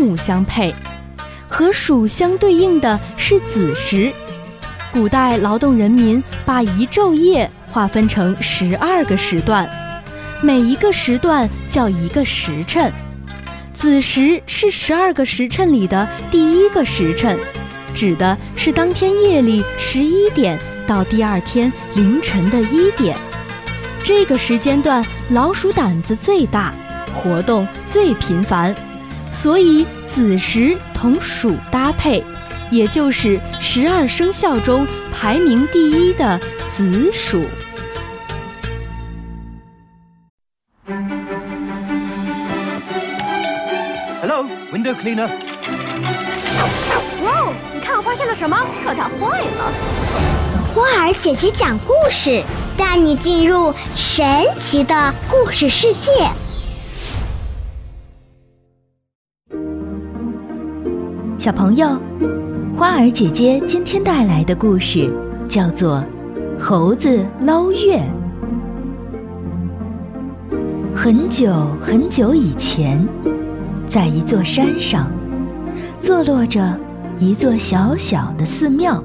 午相配，和蜀相对应的是子时。古代劳动人民把一昼夜划分成12个时段，每一个时段叫一个时辰。子时是12个时辰里的第一个时辰，指的是当天夜里11点到第二天凌晨的1点。这个时间段老鼠胆子最大，活动最频繁，所以子时同鼠搭配，也就是12生肖中排名第一的子鼠。 Hello, window cleaner. 哇，你看我发现了什么？可它坏了。 花儿姐姐讲故事，带你进入神奇的故事世界。 小朋友，花儿姐姐今天带来的故事叫做《猴子捞月》。很久很久以前，在一座山上，坐落着一座小小的寺庙。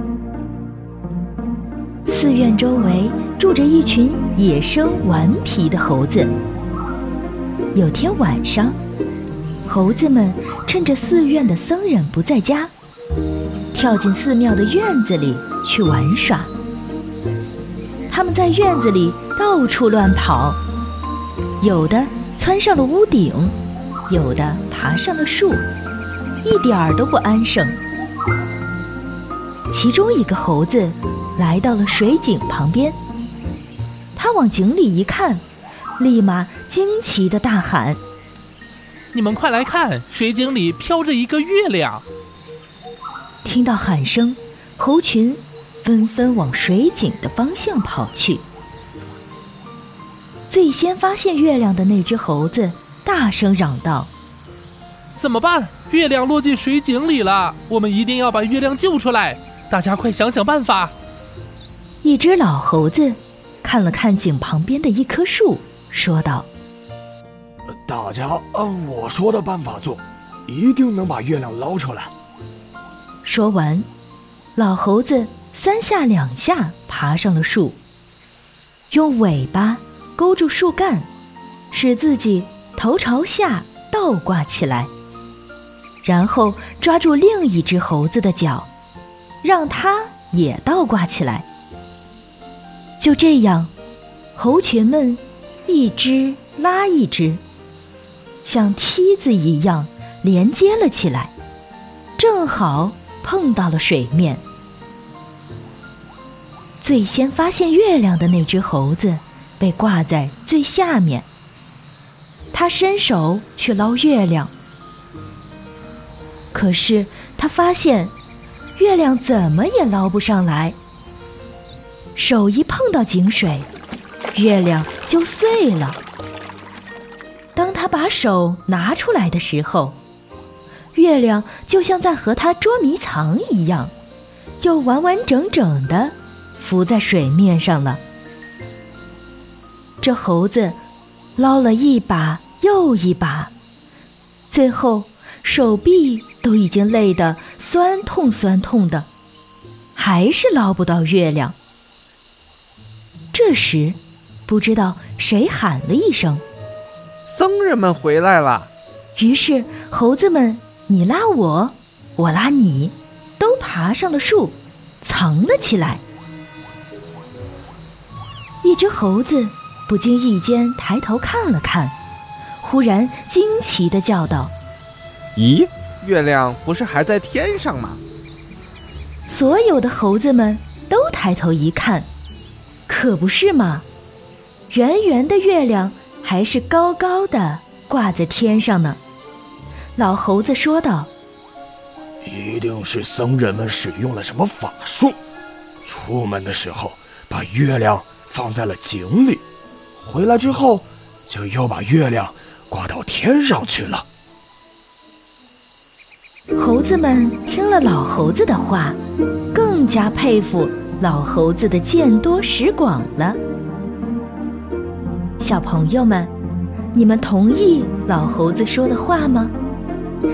寺院周围住着一群野生顽皮的猴子。有天晚上，猴子们趁着寺院的僧人不在家，跳进寺庙的院子里去玩耍。他们在院子里到处乱跑，有的窜上了屋顶，有的爬上了树，一点儿都不安生。其中一个猴子来到了水井旁边，他往井里一看，立马惊奇地大喊： 你们快来看，水井里飘着一个月亮！ 听到喊声，猴群纷纷往水井的方向跑去。最先发现月亮的那只猴子大声嚷道： 怎么办？月亮落进水井里了，我们一定要把月亮救出来，大家快想想办法。 一只老猴子看了看井旁边的一棵树，说道： 大家按我说的办法做，一定能把月亮捞出来。 说完，老猴子3下2下爬上了树，用尾巴勾住树干，使自己头朝下倒挂起来，然后抓住另一只猴子的脚，让它也倒挂起来。就这样，猴群们一只拉一只，像梯子一样连接了起来，正好碰到了水面。最先发现月亮的那只猴子被挂在最下面，他伸手去捞月亮，可是他发现月亮怎么也捞不上来，手一碰到井水，月亮就碎了。当他把手拿出来的时候，月亮就像在和他捉迷藏一样，又完完整整地浮在水面上了。这猴子捞了一把又一把，最后手臂都已经累得酸痛酸痛的，还是捞不到月亮。这时，不知道谁喊了一声： 僧人们回来了。 于是猴子们你拉我，我拉你，都爬上了树，藏了起来。一只猴子不经意间抬头看了看，忽然惊奇地叫道： 咦，月亮不是还在天上吗？ 所有的猴子们都抬头一看，可不是嘛，圆圆的月亮还是高高的挂在天上呢。老猴子说道： 一定是僧人们使用了什么法术，出门的时候把月亮放在了井里，回来之后就又把月亮挂到天上去了。 猴子们听了老猴子的话，更加佩服老猴子的见多识广了。小朋友们，你们同意老猴子说的话吗？